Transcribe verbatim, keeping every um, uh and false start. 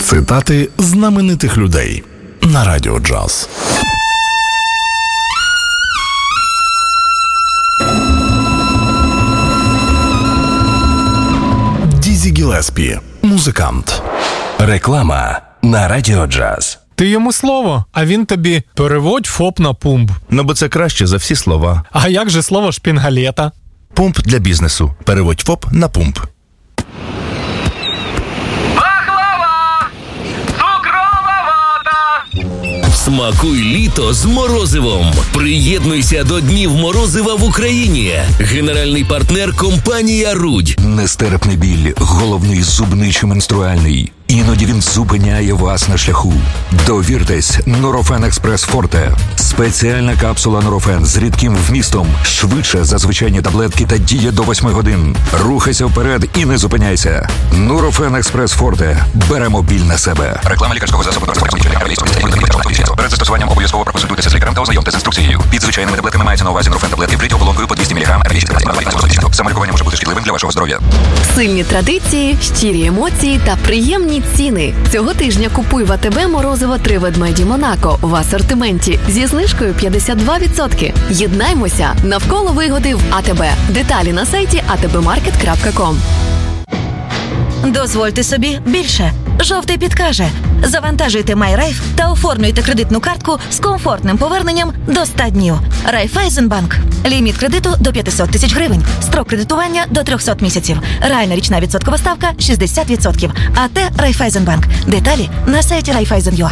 Цитати знаменитих людей на Радіо Джаз. Дізі Гілеспі, музикант. Реклама на Радіо Джаз. Ти йому слово, а він тобі переводь ФОП на пумп. Ну, бо це краще за всі слова. А як же слово шпінгалета? Пумп для бізнесу. Переводь ФОП на пумп. Смакуй літо з морозивом. Приєднуйся до Днів морозива в Україні. Генеральний партнер – компанія «Рудь». Нестерпний біль, головний зубний чи менструальний. Іноді він зупиняє вас на шляху. Довіртесь Нурофен Експрес Форте. Спеціальна капсула Нурофен з рідким вмістом. Швидше за звичайні таблетки та діє до восьми годин. Рухайся вперед і не зупиняйся. Нурофен Експрес Форте. Беремо біль на себе. Реклама лікарського засобу. Перед застосуванням обов'язково проконсультуйтеся з лікарем та ознайомтеся з інструкцією. Під звичайними таблетками мається на увазі Нурофен таблетки вкриті оболонкою по двісті міліграм. Самолікування може бути шкідливим для вашого здоров'я. Сильні традиції, щирі емоції та приємні ціни. Цього тижня купуй в АТБ морозиво три ведмеді Монако в асортименті зі знижкою п'ятдесят два відсотки. Єднаймося навколо вигоди в АТБ. Деталі на сайті а те бе маркет крапка ком. Дозвольте собі більше. Жовтий підкаже. Завантажуйте MyRaiff та оформлюйте кредитну картку з комфортним поверненням до ста днів. Райфайзенбанк. Ліміт кредиту до п'ятсот тисяч гривень. Строк кредитування до триста місяців. Реальна річна відсоткова ставка шістдесят відсотків. АТ Райфайзенбанк. Деталі на сайті Райфайзен.ua.